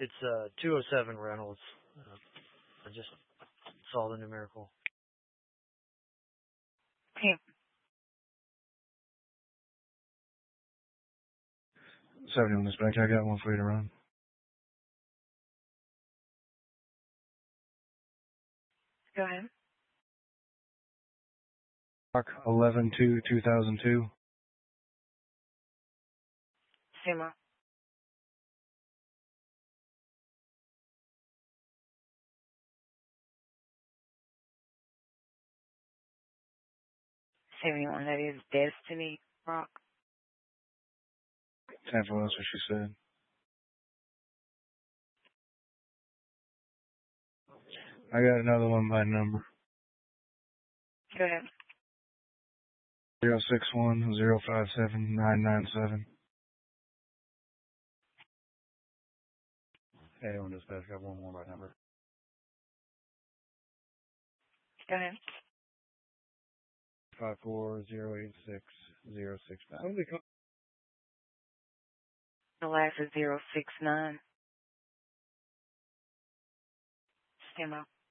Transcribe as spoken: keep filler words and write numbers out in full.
It's uh two oh seven Reynolds. Uh, I just saw the numerical. Okay. seventy-one dispatch, I got one for you to run. Go ahead. eleven two two thousand two. Sumo. seventy-one, that is Destiny Rock. ten four, that's what she said. I got another one by number. Go ahead. Zero six one zero five seven nine nine seven. eighty-one dispatch, got one more by number. Go ahead. Five four zero eight six zero six nine. The last is zero six nine. Sumo.